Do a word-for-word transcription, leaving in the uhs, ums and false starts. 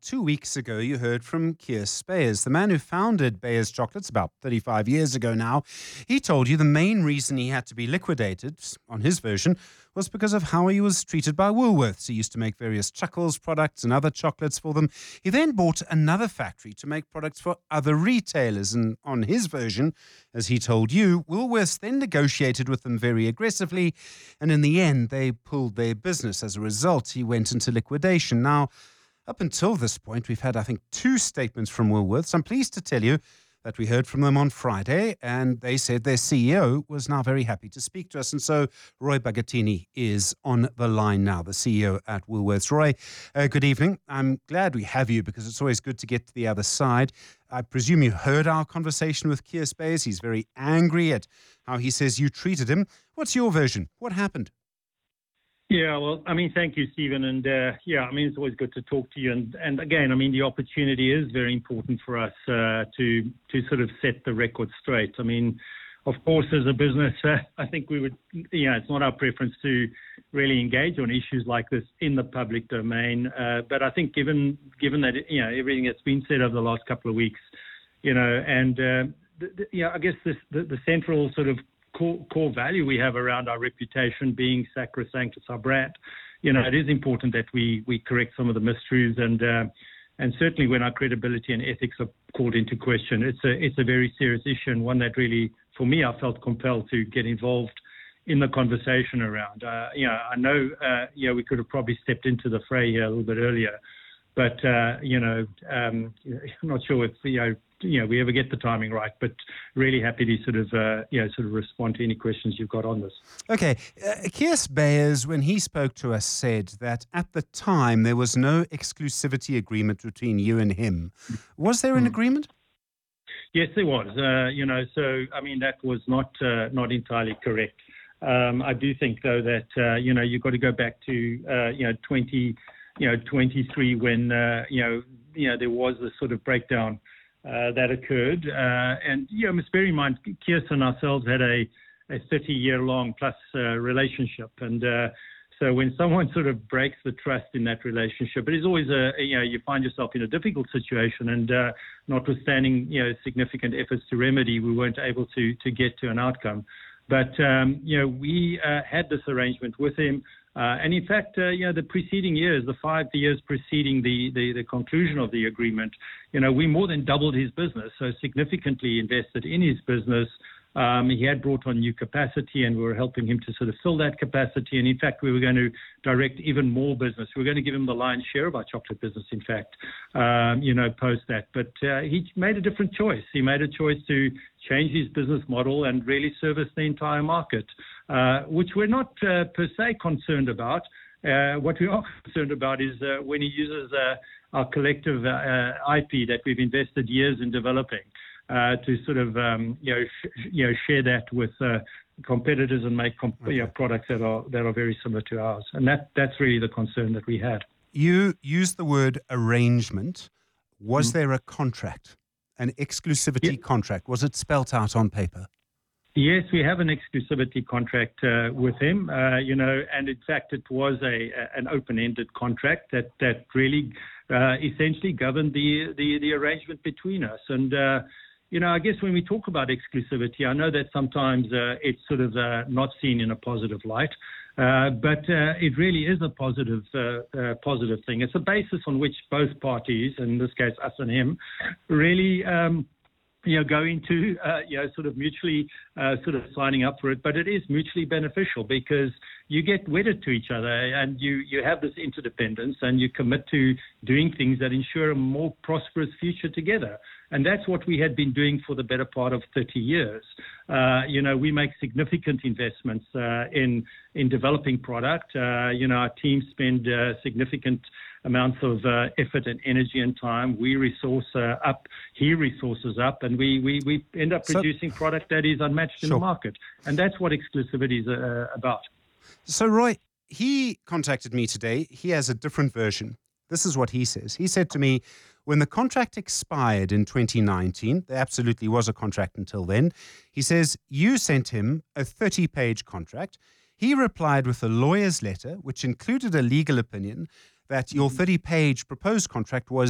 about two weeks ago, you heard from Koos Beyers, the man who founded Beyers Chocolates about thirty-five years ago now. He told you the main reason he had to be liquidated, on his version, was because of how he was treated by Woolworths. He used to make various Chuckles products and other chocolates for them. He then bought another factory to make products for other retailers. And on his version, as he told you, Woolworths then negotiated with them very aggressively. And in the end, they pulled their business. As a result, he went into liquidation. Now, up until this point, we've had, I think, two statements from Woolworths. I'm pleased to tell you that we heard from them on Friday, and they said their C E O was now very happy to speak to us. And so Roy Bagattini is on the line now, the C E O at Woolworths. Roy, uh, good evening. I'm glad we have you because it's always good to get to the other side. I presume you heard our conversation with Koos Beyers. He's very angry at how he says you treated him. What's your version? What happened? Yeah, well, I mean, thank you, Stephen. And uh, yeah, I mean, it's always good to talk to you. And, and again, I mean, the opportunity is very important for us uh, to to sort of set the record straight. I mean, of course, as a business, uh, I think we would, you know, it's not our preference to really engage on issues like this in the public domain. Uh, but I think given given that, you know, everything that's been said over the last couple of weeks, you know, and, uh, the, the, yeah, I guess this, the, the central sort of Core, core value we have around our reputation being sacrosanct, it's our brand. You know, it is important that we we correct some of the mistruths, and uh, and certainly when our credibility and ethics are called into question, it's a it's a very serious issue, and one that really, for me, I felt compelled to get involved in the conversation around. Uh, you know, I know, uh, you know, we could have probably stepped into the fray here a little bit earlier, but uh, you know, um, I'm not sure if you know. you know, we ever get the timing right, but really happy to sort of, uh, you know, sort of respond to any questions you've got on this. Okay. Uh, Koos Beyers, when he spoke to us, said that at the time there was no exclusivity agreement between you and him. Was there an mm. agreement? Yes, there was. Uh, you know, so, I mean, that was not uh, not entirely correct. Um, I do think, though, that, uh, you know, you've got to go back to, uh, you know, twenty, you know, twenty-three when, uh, you know, you know, there was this sort of breakdown Uh, that occurred. Uh, and, you know, must bear in mind, Koos and ourselves had a, a thirty-year-long plus uh, relationship. And uh, so when someone sort of breaks the trust in that relationship, it is always a, a you know, you find yourself in a difficult situation. And uh, notwithstanding, you know, significant efforts to remedy, we weren't able to, to get to an outcome. But, um, you know, we uh, had this arrangement with him. Uh, and in fact, uh, you know, the preceding years, the five years preceding the, the, the conclusion of the agreement, you know, we more than doubled his business, so significantly invested in his business. Um, he had brought on new capacity, and we were helping him to sort of fill that capacity. And in fact, we were going to direct even more business. We were going to give him the lion's share of our chocolate business, in fact, um, you know, post that. But uh, he made a different choice. He made a choice to change his business model and really service the entire market, uh, which we're not uh, per se concerned about. Uh, what we are concerned about is uh, when he uses uh, our collective uh, I P that we've invested years in developing. Uh, to sort of um, you know sh- you know share that with uh, competitors and make comp- okay. you know, products that are that are very similar to ours, and that that's really the concern that we had. You used the word arrangement. Was mm. there a contract, an exclusivity yeah. contract? Was it spelt out on paper? Yes, we have an exclusivity contract uh, with him. Uh, you know, and in fact, it was a, a an open-ended contract that that really uh, essentially governed the, the the arrangement between us. And uh, You know, I guess when we talk about exclusivity, I know that sometimes uh, it's sort of uh, not seen in a positive light, uh, but uh, it really is a positive, uh, uh, positive thing. It's a basis on which both parties, in this case us and him, really, um, you know, go into, uh, you know, sort of mutually uh, sort of signing up for it. But it is mutually beneficial because you get wedded to each other and you, you have this interdependence and you commit to doing things that ensure a more prosperous future together. And that's what we had been doing for the better part of thirty years. Uh, you know, we make significant investments uh, in in developing product. Uh, you know, our teams spend uh, significant amounts of uh, effort and energy and time. We resource uh, up, he resources up, and we we, we end up producing so, product that is unmatched in sure. the market. And that's what exclusivity is uh, about. So, Roy, he contacted me today. He has a different version. This is what he says. He said to me, when the contract expired in twenty nineteen, there absolutely was a contract until then. He says, you sent him a thirty-page contract. He replied with a lawyer's letter, which included a legal opinion that your thirty-page proposed contract was